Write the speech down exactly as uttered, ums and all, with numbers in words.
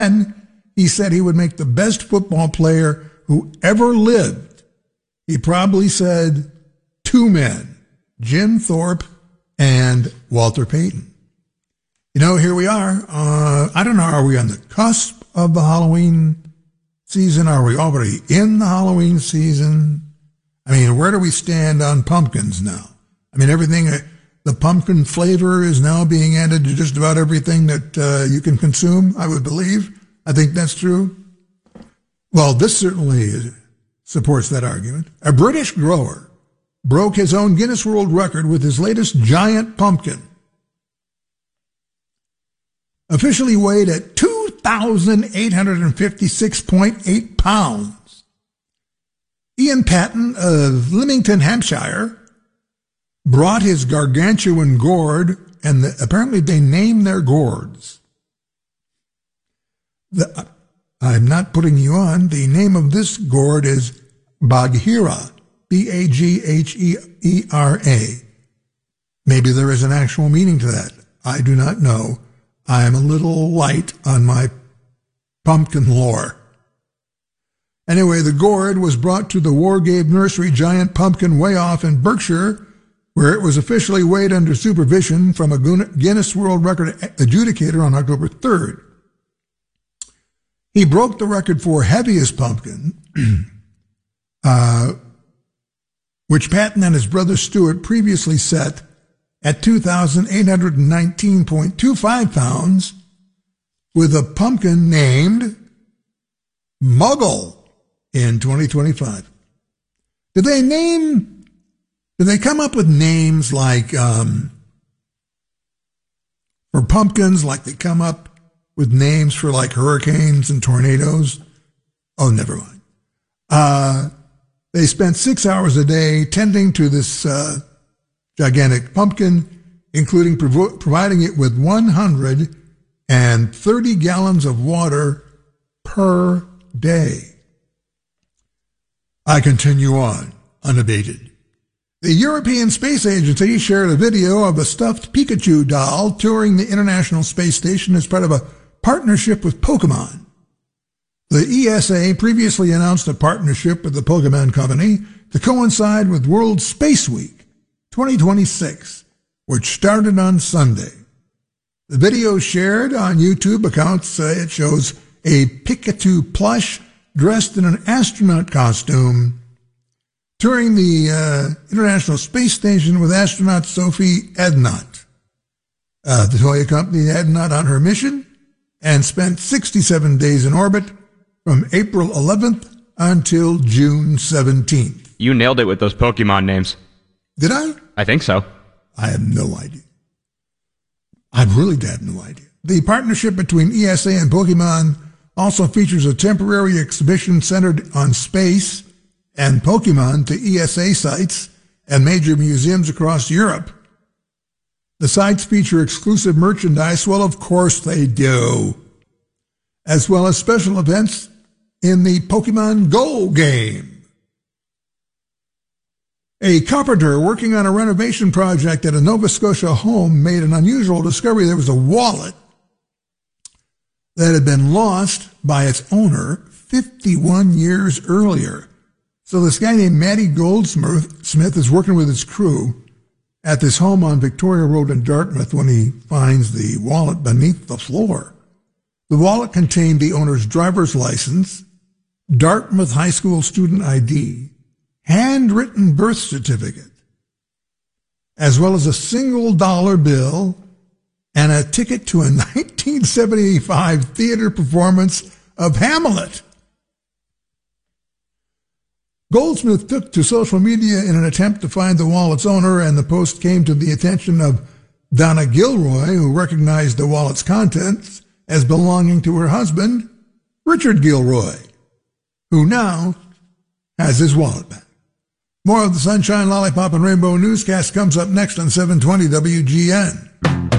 And he said he would make the best football player who ever lived. He probably said two men, Jim Thorpe and Walter Payton. You know, here we are. Uh, I don't know, are we on the cusp of the Halloween season? Are we already in the Halloween season? I mean, where do we stand on pumpkins now? I mean, everything, uh, the pumpkin flavor is now being added to just about everything that uh, you can consume, I would believe. I think that's true. Well, this certainly supports that argument. A British grower broke his own Guinness World Record with his latest giant pumpkin. Officially weighed at two thousand eight hundred fifty-six point eight pounds. Ian Patton of Lymington, Hampshire, brought his gargantuan gourd, and the, apparently they named their gourds. The, I'm not putting you on. The name of this gourd is Bagheera, B A G H E E R A. Maybe there is an actual meaning to that. I do not know. I am a little light on my pumpkin lore. Anyway, the gourd was brought to the Wargave Nursery Giant Pumpkin Way Off in Berkshire, where it was officially weighed under supervision from a Guinness World Record adjudicator on October third. He broke the record for heaviest pumpkin, uh, which Patton and his brother Stuart previously set at two thousand eight hundred nineteen point two five pounds, with a pumpkin named Muggle in twenty twenty-five. Did they name, did they come up with names like, um, for pumpkins, like they come up with names for like hurricanes and tornadoes? Oh, never mind. Uh, they spent six hours a day tending to this uh, gigantic pumpkin, including prov- providing it with one hundred thirty gallons of water per day. I continue on, unabated. The European Space Agency shared a video of a stuffed Pikachu doll touring the International Space Station as part of a partnership with Pokemon. The E S A previously announced a partnership with the Pokemon Company to coincide with World Space Week twenty twenty-six, which started on Sunday. The video shared on YouTube accounts, uh, it shows a Pikachu plush dressed in an astronaut costume touring the uh, International Space Station with astronaut Sophie Adnot. Uh, the toy accompanied Adnot on her mission and spent sixty-seven days in orbit from April eleventh until June seventeenth. You nailed it with those Pokemon names. Did I? I think so. I have no idea. I really have no idea. The partnership between E S A and Pokemon also features a temporary exhibition centered on space and Pokemon to E S A sites and major museums across Europe. The sites feature exclusive merchandise, well, of course they do, as well as special events in the Pokemon Go game. A carpenter working on a renovation project at a Nova Scotia home made an unusual discovery. There was a wallet that had been lost by its owner fifty-one years earlier. So this guy named Matty Goldsmith Smith is working with his crew at this home on Victoria Road in Dartmouth when he finds the wallet beneath the floor. The wallet contained the owner's driver's license, Dartmouth High School student I D, handwritten birth certificate, as well as a single dollar bill and a ticket to a nineteen seventy-five theater performance of Hamlet. Goldsmith took to social media in an attempt to find the wallet's owner, and the post came to the attention of Donna Gilroy, who recognized the wallet's contents as belonging to her husband, Richard Gilroy, who now has his wallet back. More of the Sunshine, Lollipop, and Rainbow newscast comes up next on seven twenty W G N.